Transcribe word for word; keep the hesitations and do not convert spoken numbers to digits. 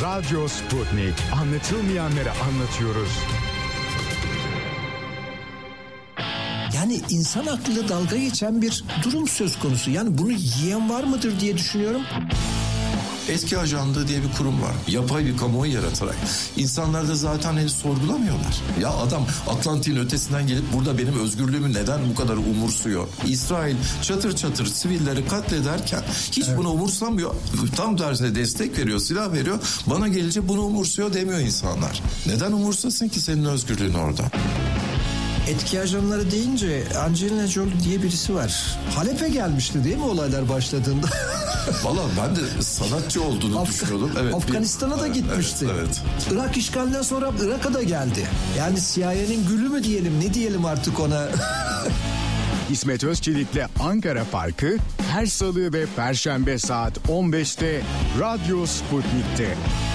Radyo Sputnik. Anlatılmayanları anlatıyoruz. Yani insan aklıyla dalga geçen bir durum söz konusu. Yani bunu yiyen var mıdır diye düşünüyorum. Etki ajanlığı diye bir kurum var. Yapay bir kamuoyu yaratarak. İnsanlar da zaten henüz sorgulamıyorlar. Ya adam Atlantik'in ötesinden gelip burada benim özgürlüğümü neden bu kadar umursuyor? İsrail çatır çatır sivilleri katlederken hiç evet. bunu umursamıyor. Tam tersine destek veriyor, silah veriyor. Bana gelince bunu umursuyor demiyor insanlar. Neden umursasın ki senin özgürlüğün orada? Etki ajanları deyince Angelina Jolie diye birisi var. Halep'e gelmişti değil mi olaylar başladığında? Valla ben de sanatçı olduğunu Af- düşünüyordum. Evet, Afganistan'a bir... da gitmişti. Evet, evet. Irak işgalinden sonra Irak'a da geldi. Yani C I A'nin gülü mü diyelim, ne diyelim artık ona? İsmet Özçelik'le Ankara Farkı her salı ve perşembe saat on beşte Radyo Sputnik'te.